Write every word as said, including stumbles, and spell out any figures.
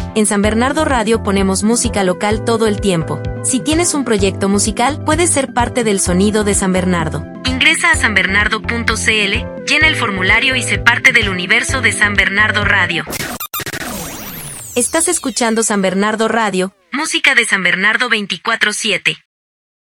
En San Bernardo Radio ponemos música local todo el tiempo. Si tienes un proyecto musical, puedes ser parte del sonido de San Bernardo. Ingresa a san bernardo punto c l, llena el formulario y sé parte del universo de San Bernardo Radio. Estás escuchando San Bernardo Radio, música de San Bernardo veinticuatro siete.